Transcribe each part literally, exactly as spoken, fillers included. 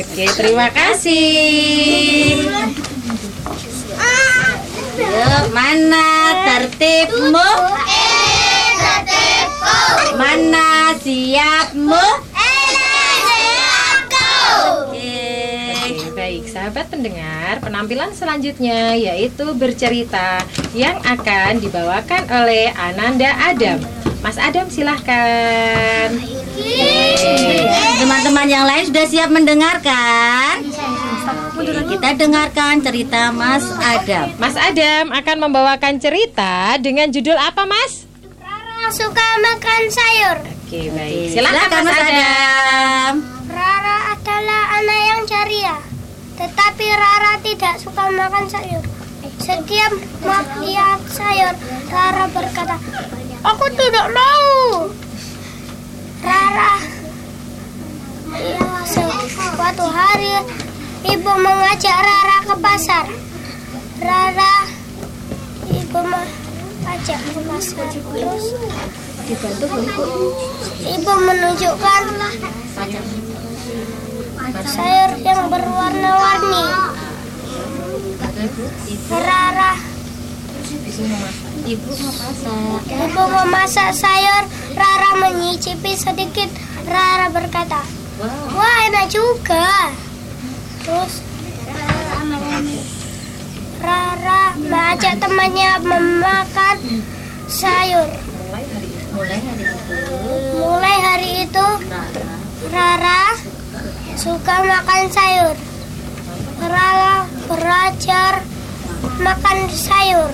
Oke, terima kasih. Yuk, mana tertibmu? Mana siapmu? Oke, baik sahabat pendengar, penampilan selanjutnya yaitu bercerita yang akan dibawakan oleh Ananda Adam. Mas Adam silahkan. Teman-teman yang lain sudah siap mendengarkan? Kita dengarkan cerita Mas Adam. Mas Adam akan membawakan cerita dengan judul apa, Mas? Rara suka makan sayur. Oke, baik. Oke, Silakan, silakan, Mas Mas Adam. Adam. Rara adalah anak yang ceria, tetapi Rara tidak suka makan sayur. Setiap melihat sayur, Rara berkata, "Aku tidak mau." Rara, ya, suatu hari ibu mengajak Rara ke pasar. Rara, ibu mengajak ke pasar. Terus ibu menunjukkan sayur yang berwarna-warni. Rara, Ibu mau masak. ibu memasak sayur. Rara menyicipi sedikit. Rara berkata, "Wah, enak juga." Terus Rara mengajak temannya memakan sayur. Mulai hari itu, Mulai hari itu Rara suka makan sayur. Rara belajar makan sayur.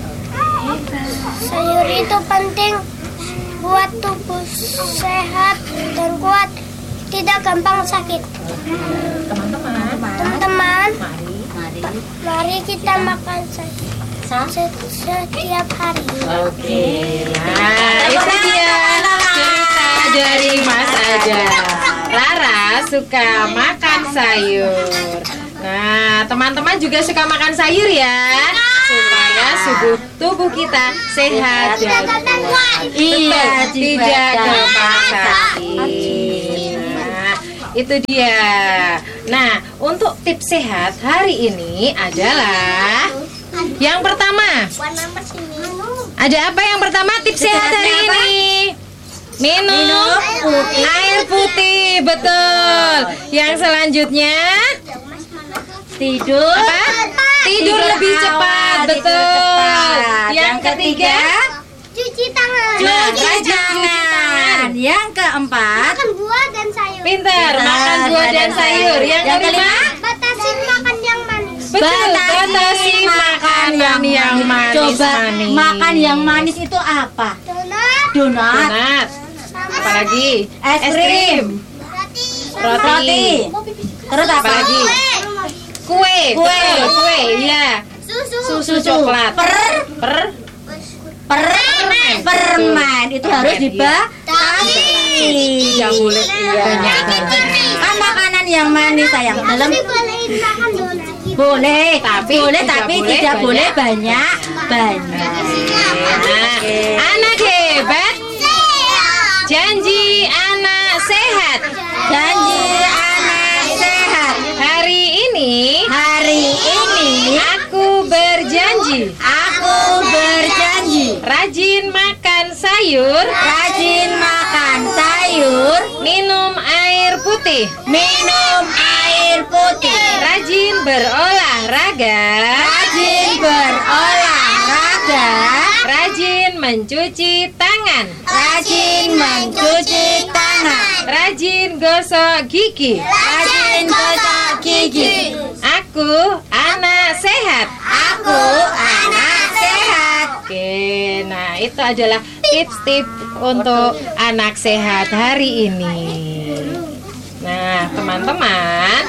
Sayur itu penting buat tubuh sehat dan kuat, tidak gampang sakit. Teman-teman, Teman-teman, mari. mari. mari kita makan sayur se- setiap hari. Oke, nah itu dia cerita dari Mas Adam. Rara suka makan sayur. Nah, teman-teman juga suka makan sayur ya, supaya tubuh tubuh kita sehat dan kuat. Iya, Betul, tidak gampang sakit. Nah, itu dia. Nah, untuk tips sehat hari ini adalah yang pertama. Ada apa yang pertama tips sehat hari ini? Minum, Minum putih. air putih, betul. Yang selanjutnya Tidur. apa? Tidur lebih awal, cepat, tidur betul. cepat. Yang ketiga, Cuci tangan. Cuci rajin tangan. Yang keempat, Makan buah dan sayur. pintar, makan buah dan sayur. Yang Yang kelima, Batasi makan yang manis. betul, batasi makanan yang manis. Coba manis. makan yang manis itu apa? Donat. Donat, Donat, apalagi es krim, Roti. roti, terus apa? apalagi kue, Kue. betul, kue, ya, Susu. susu coklat, Per, per, permen, permen itu harus dibatasi. tidak boleh banyak banget. Kan makanan yang manis sayang dalam Bolehin makan donat. boleh, Tapi boleh tidak tapi boleh tidak banyak. boleh banyak banyak. Nah, anak hebat, janji anak sehat. Janji anak sehat. Hari ini Hari ini aku berjanji aku berjanji rajin makan sayur, rajin makan sayur, minum air putih, minum air putih, rajin berolahraga, rajin berolahraga, rajin mencuci tangan, rajin mencuci tangan, rajin gosok gigi. rajin gosok gigi. Aku anak sehat. Aku anak sehat. Oke, nah itu adalah tips-tips untuk anak sehat hari ini. Nah, teman-teman,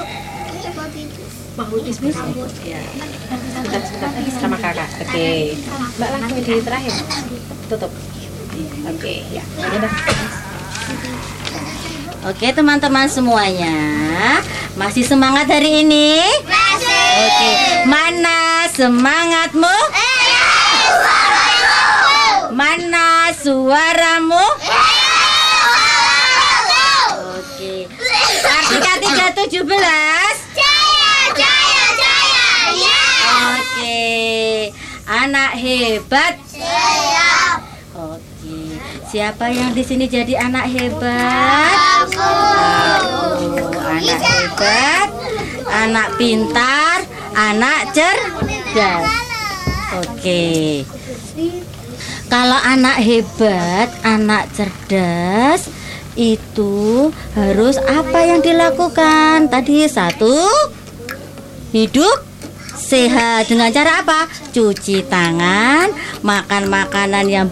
mau bisnis ya. Sebentar, sebentar sama kakak. Oke, Mbak langsung di terakhir. Tutup. Oke, ya. Udah. Oke teman-teman semuanya, masih semangat hari ini? Oke, mana semangatmu? Mana suaramu? Oke, Kartika tiga tujuh belas. Jaya, jaya, jaya, ya. Oke. Anak hebat. Siap. Oke. Siapa yang di sini jadi anak hebat? Aku. Aku. Anak hebat, anak pintar, anak cerdas. Oke. Kalau anak hebat, anak cerdas itu harus apa yang dilakukan? Tadi satu, hidup sehat dengan cara apa? Cuci tangan, makan makanan yang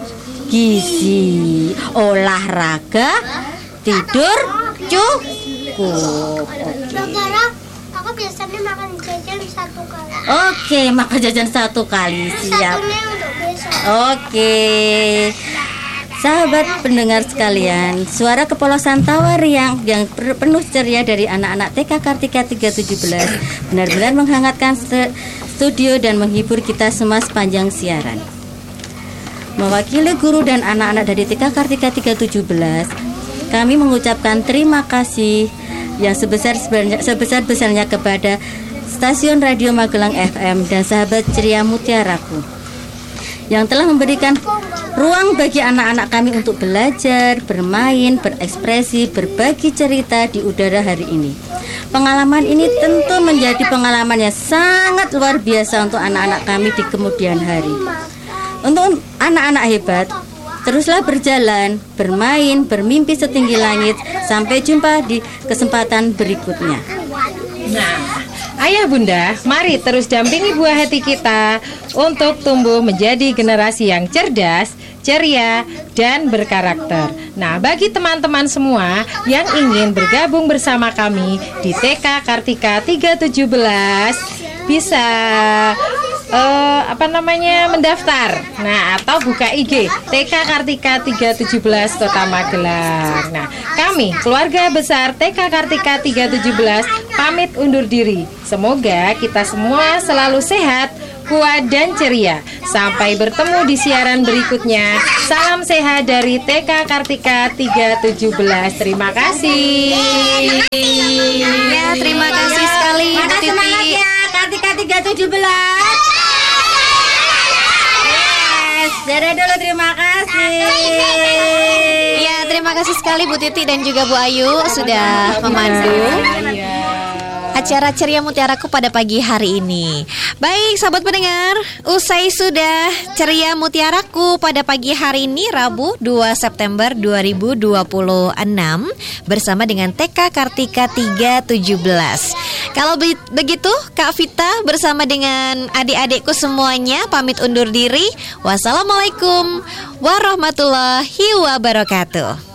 bergizi, olahraga, tidur cukup. Gara-gara aku biasanya makan jajan satu kali. Oke, makan jajan satu kali. Siap. Satunya untuk besok. Oke. Sahabat pendengar sekalian, suara kepolosan tawa riang yang penuh ceria dari anak-anak T K Kartika tiga tujuh belas benar-benar menghangatkan studio dan menghibur kita semua sepanjang siaran. Mewakili guru dan anak-anak dari T K Kartika tiga tujuh belas, kami mengucapkan terima kasih yang sebesar-besarnya sebesar-besarnya kepada Stasiun Radio Magelang F M dan sahabat ceria Mutiaraku yang telah memberikan ruang bagi anak-anak kami untuk belajar, bermain, berekspresi, berbagi cerita di udara hari ini. Pengalaman ini tentu menjadi pengalaman yang sangat luar biasa untuk anak-anak kami di kemudian hari. Untuk anak-anak hebat, teruslah berjalan, bermain, bermimpi setinggi langit. Sampai jumpa di kesempatan berikutnya. Nah, ayah bunda, mari terus dampingi buah hati kita untuk tumbuh menjadi generasi yang cerdas, ceria, dan berkarakter. Nah, bagi teman-teman semua yang ingin bergabung bersama kami di T K Kartika tiga tujuh belas, bisa uh, apa namanya mendaftar. Nah, atau buka I G T K Kartika tiga tujuh belas Kota Magelang. Nah, kami keluarga besar T K Kartika tiga tujuh belas pamit undur diri. Semoga kita semua selalu sehat, kuat dan ceria. Sampai bertemu di siaran berikutnya. Salam sehat dari T K Kartika tiga tujuh belas. Terima kasih. Ya, terima kasih sekali Bu Titi. Semangat ya Kartika tiga tujuh belas. Yes, dadah dulu, terima kasih. Ya, terima kasih sekali Bu Titi dan juga Bu Ayu sudah memandu acara Ceria Mutiaraku pada pagi hari ini. Baik sahabat pendengar, usai sudah Ceria Mutiaraku pada pagi hari ini Rabu dua September dua ribu dua puluh enam bersama dengan T K Kartika tiga tujuh belas. Kalau be- begitu Kak Vita bersama dengan adik-adikku semuanya pamit undur diri. Wassalamualaikum warahmatullahi wabarakatuh.